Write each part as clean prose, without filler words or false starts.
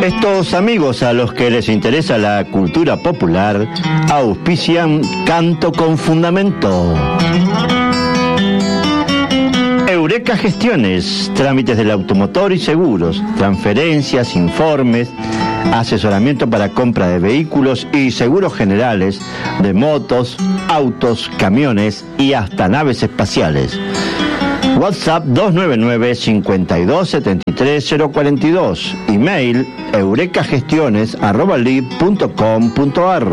Estos amigos a los que les interesa la cultura popular auspician Canto con Fundamento. Eureka Gestiones, trámites del automotor y seguros, transferencias, informes, asesoramiento para compra de vehículos y seguros generales de motos, autos, camiones y hasta naves espaciales. WhatsApp 299-5273-042. Email eurekagestiones@lib.com.ar.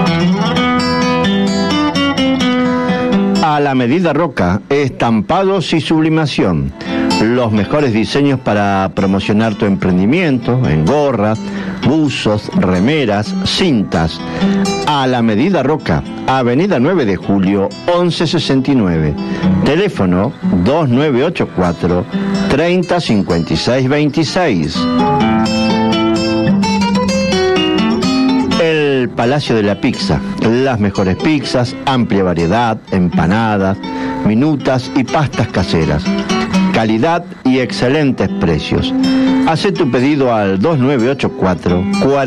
A la medida Roca, estampados y sublimación. Los mejores diseños para promocionar tu emprendimiento en gorras, buzos, remeras, cintas. A la medida Roca, Avenida 9 de Julio, 1169. Teléfono 2984 305626. El Palacio de la Pizza. Las mejores pizzas, amplia variedad, empanadas, minutas y pastas caseras. Calidad y excelentes precios. Haz tu pedido al 2984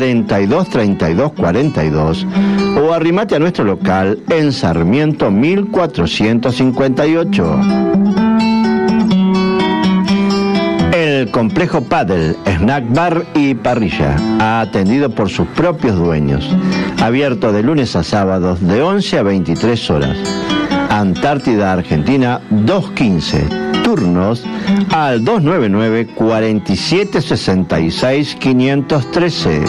423242 o arrimate a nuestro local en Sarmiento 1458. El Complejo Paddle, Snack Bar y Parrilla, atendido por sus propios dueños. Abierto de lunes a sábados de 11 a 23 horas. Antártida, Argentina, 215. Turnos al 299-4766-513.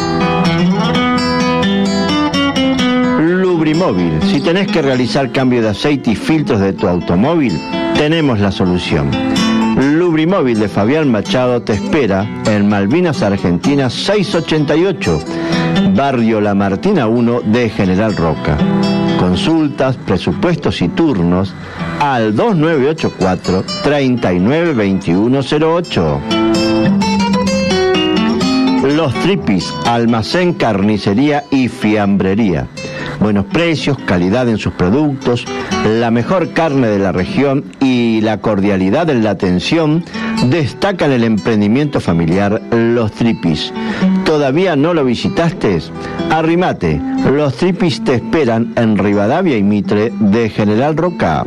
Lubrimóvil. Si tenés que realizar cambio de aceite y filtros de tu automóvil, tenemos la solución. Lubrimóvil de Fabián Machado te espera en Malvinas, Argentina 688, Barrio La Martina 1 de General Roca. Consultas, presupuestos y turnos al 2984 392108. Los Tripis, almacén, carnicería y fiambrería. Buenos precios, calidad en sus productos, la mejor carne de la región y la cordialidad en la atención destacan el emprendimiento familiar Los Tripis. ¿Todavía no lo visitaste? Arrimate. Los Tripis te esperan en Rivadavia y Mitre de General Roca.